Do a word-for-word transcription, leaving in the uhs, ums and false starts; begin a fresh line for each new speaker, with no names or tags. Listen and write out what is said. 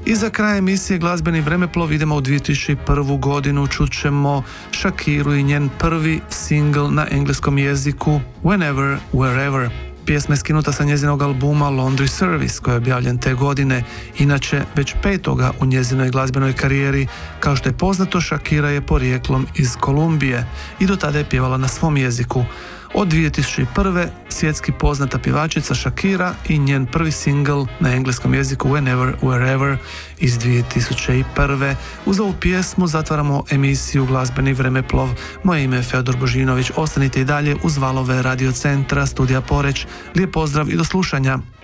I za kraj emisije Glazbeni vremeplov idemo u dvije tisuće prvu godinu, čućemo Shakiru i njen prvi single na engleskom jeziku Whenever, Wherever. Pjesma je skinuta sa njezinog albuma Laundry Service koji je objavljen te godine, inače već petoga u njezinoj glazbenoj karijeri. Kao što je poznato, Shakira je porijeklom iz Kolumbije i do tada je pjevala na svom jeziku. Od dvije tisuće prve svjetski poznata pjevačica Shakira i njen prvi single na engleskom jeziku Whenever, Wherever iz dvije tisuće prve. Uz ovu pjesmu zatvaramo emisiju Glazbeni vremeplov. Moje ime je Feodor Božinović. Ostanite i dalje uz valove Radio Centra, Studija Poreč. Lijep pozdrav i do slušanja.